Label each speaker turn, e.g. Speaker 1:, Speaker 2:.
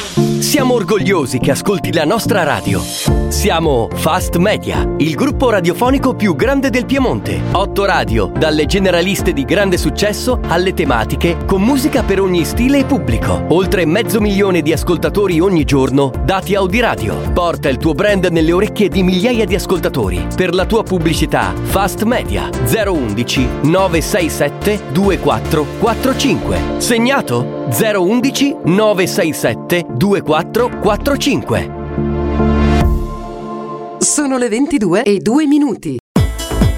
Speaker 1: Siamo orgogliosi che ascolti la nostra radio. Siamo Fast Media, il gruppo radiofonico più grande del Piemonte. 8 radio, dalle generaliste di grande successo alle tematiche, con musica per ogni stile e pubblico. Oltre 500.000 di ascoltatori ogni giorno, dati Audiradio. Porta il tuo brand nelle orecchie di migliaia di ascoltatori. Per la tua pubblicità, Fast Media 011 967 2445. Segnato? 011 967 2445.
Speaker 2: Sono le 22:02.